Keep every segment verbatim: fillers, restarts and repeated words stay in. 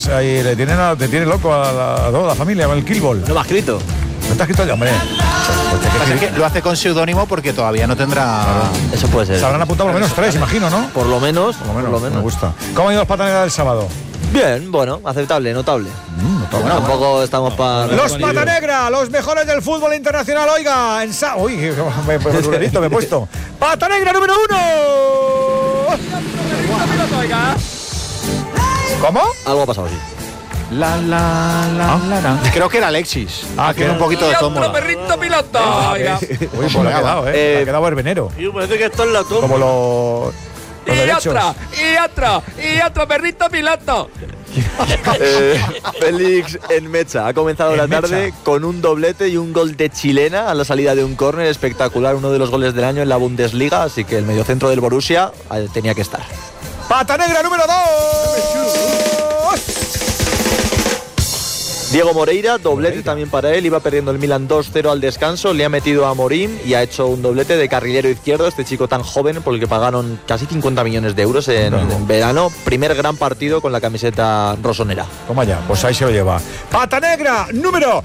Ahí le tienen a, te tiene loco a la, a toda la familia con el Killball. No me ha escrito. ¿No te ha escrito ya, hombre? Pues es que lo hace con seudónimo porque todavía no tendrá... Eso puede ser. Se habrán apuntado por lo menos tres, imagino, ¿no? Por lo menos, Por lo menos, por lo menos. me gusta. ¿Cómo han ido los Patanegra del sábado? Bien, bueno, aceptable, notable. Mm, notable. Bueno, tampoco bueno. estamos para... Los Patanegra, los mejores del fútbol internacional, oiga, en sa... Uy, me, me, me, me he puesto. Patanegra número uno. ¿Cómo? Algo ha pasado, sí. La, la, la, ¿Ah? la, la. Creo que era Alexis. Ah, que era un poquito de tómbola. ¡Y otro perrito piloto! Oiga. Uy, pues le ha quedado, ¿eh? Eh, Le ha quedado verbenero. Y parece que esto es la toma. Como los... los Y derechos. otro, y otro, y otro perrito piloto. eh, Félix Enmecha ha comenzado la Enmecha. tarde con un doblete y un gol de chilena a la salida de un córner espectacular, uno de los goles del año en la Bundesliga, así que el mediocentro del Borussia eh, tenía que estar. Patanegra número dos. Diego Moreira, doblete Moreira. También para él, iba perdiendo el Milan dos cero al descanso, le ha metido a Morín y ha hecho un doblete de carrilero izquierdo, este chico tan joven por el que pagaron casi cincuenta millones de euros en, no. en verano, primer gran partido con la camiseta rosonera. Toma ya, pues ahí se lo lleva. Patanegra número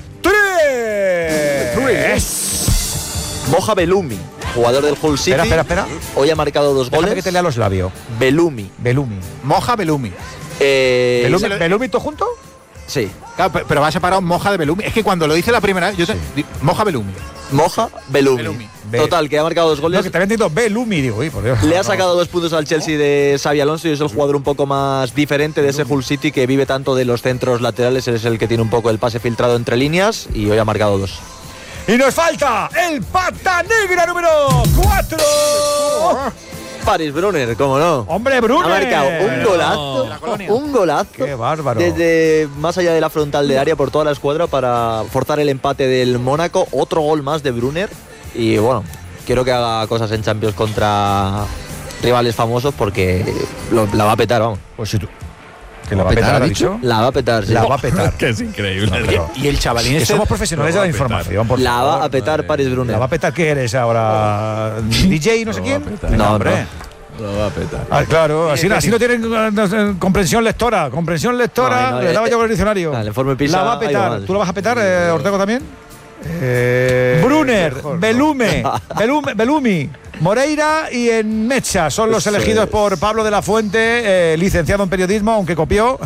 tres. Moja Belumi, jugador del Hull City. Espera, espera, espera. Hoy ha marcado dos Déjame goles. que te lea los labios. Belumi. Belumi. Moja Belumi. Eh, ¿Belumi, lo... ¿Belumi todo junto? Sí. Claro, pero va separado Moja de Belumi. Es que cuando lo dice la primera vez, yo te... Sí. Moja Belumi. Moja Belumi. Belumi. Total, que ha marcado dos goles. No, que te había entendido Belumi, digo, uy, por Dios. Le ha sacado dos puntos al Chelsea de Xabi Alonso y es el jugador un poco más diferente de ese Hull City que vive tanto de los centros laterales. Es el que tiene un poco el pase filtrado entre líneas y hoy ha marcado dos. Y nos falta el Patanegra número cuatro. Paris Brunner, cómo no. Hombre, Brunner. Ha marcado un golazo, no. un golazo. Qué bárbaro. Desde más allá de la frontal de área por toda la escuadra para forzar el empate del Mónaco. Otro gol más de Brunner. Y bueno, quiero que haga cosas en Champions contra rivales famosos porque lo, la va a petar, vamos. Pues si tú... ¿Que la va a petar, ha dicho? La va a petar, sí. La va a petar. Que es increíble. No, pero... Y el chavalín que este... somos profesionales de la información, por La favor. va a petar Paris Brunner. ¿La va a petar qué eres ahora? ¿D J no sé quién? No, hombre. No. Lo va a petar. Ah, claro, así, así no tienen uh, comprensión lectora. Comprensión lectora, no, no, le daba eh, yo con el diccionario. El informe PISA. La va a petar. ¿Tú la vas a petar, eh, Ortego, también? Eh, Brunner, mejor, Belume, no. Belume, Belumi, Moreira y Enmecha son los elegidos es. por Pablo de la Fuente, eh, licenciado en periodismo, aunque copió.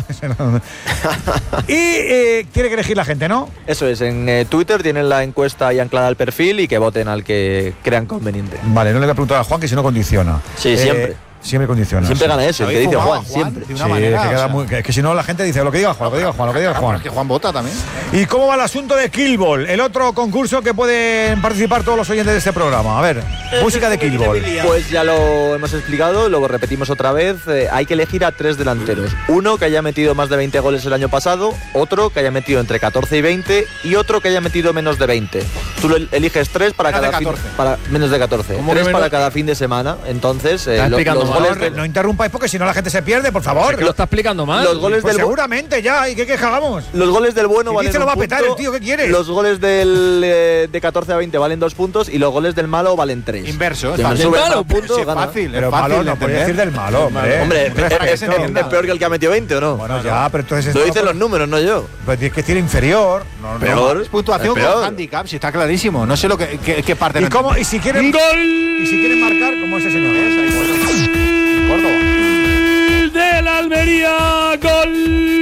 Y eh, tiene que elegir la gente, ¿no? Eso es, en eh, Twitter tienen la encuesta ahí anclada al perfil y que voten al que crean conveniente. Vale, no le voy a preguntar a Juan que si no condiciona. Sí, eh, siempre. Siempre condiciona. Siempre gana eso, el que dice Juan, Juan, siempre. de una sí, manera, que, queda o sea, muy, que, que si no la gente dice lo que diga Juan, lo que diga Juan, lo que diga Juan. Es que Juan vota también. ¿Y cómo va el asunto de Killball? El otro concurso que pueden participar todos los oyentes de este programa. A ver, música de Killball. Pues ya lo hemos explicado, lo repetimos otra vez. Eh, hay que elegir a tres delanteros. Uno que haya metido más de veinte goles el año pasado, otro que haya metido entre catorce y veinte y otro que haya metido menos de veinte. Tú lo eliges tres para menos cada de fin, para menos de catorce. Tres para cada fin de semana. Entonces, eh, lo, los goles de, no interrumpa porque si no la gente se pierde, por favor. Es que lo está explicando mal. Los goles pues del seguramente ya, ¿y qué quejamos? Los goles del bueno si valen dice un lo va a punto, petar el tío, ¿qué quieres? Los goles del eh, de catorce a veinte valen dos puntos y los goles del malo valen tres. Inverso, es fácil. Malo, punto, sí, es fácil. Pero es fácil malo no puede decir del malo, hombre. Hombre, Hombre, es, para que es, se es, entienda. es peor que el que ha metido veinte, ¿o no? Bueno, ya, pero entonces... Lo dicen los números, no yo. Pues es que tiene inferior. No, Peor. no. Es puntuación Es peor. con handicap, si está clarísimo. No sé lo que, que, qué parte... ¿Y, no cómo, y si quieren... ¡Gol! Y si quieren marcar, como ese señor. ¿Eh? Córdoba. Del Almería, gol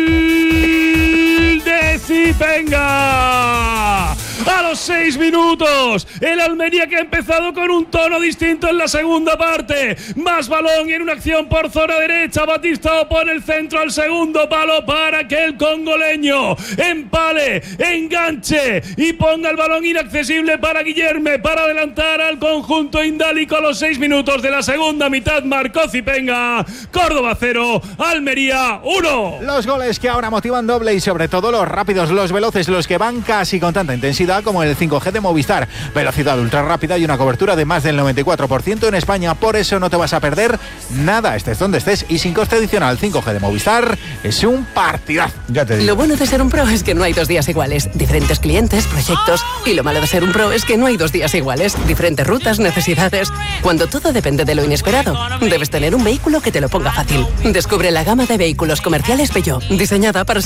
de Zipenga. A los seis minutos, el Almería que ha empezado con un tono distinto en la segunda parte. Más balón y en una acción por zona derecha. Batista pone el centro al segundo palo para que el congoleño empale, enganche y ponga el balón inaccesible para Guillerme para adelantar al conjunto indálico. A los seis minutos de la segunda mitad marcó Zipenga. Córdoba cero, Almería uno. Los goles que ahora motivan doble y sobre todo los rápidos, los veloces, los que van casi con tanta intensidad como el cinco G de Movistar. Velocidad ultra rápida y una cobertura de más del noventa y cuatro por ciento en España. Por eso no te vas a perder nada, estés donde estés y sin coste adicional. cinco G de Movistar es un partidazo. Ya te digo. Lo bueno de ser un pro es que no hay dos días iguales. Diferentes clientes, proyectos. Y lo malo de ser un pro es que no hay dos días iguales. Diferentes rutas, necesidades. Cuando todo depende de lo inesperado, debes tener un vehículo que te lo ponga fácil. Descubre la gama de vehículos comerciales Peugeot, diseñada para